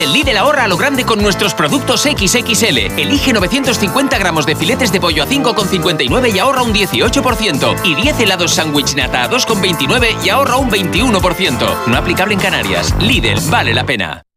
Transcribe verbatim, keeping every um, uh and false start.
En Lidl ahorra a lo grande con nuestros productos equis equis ele. Elige novecientos cincuenta gramos de filetes de pollo a cinco con cincuenta y nueve y ahorra un dieciocho por ciento. Y diez helados sándwich nata a dos con veintinueve y ahorra un veintiuno por ciento. No aplicable en Canarias. Lidl, vale la pena.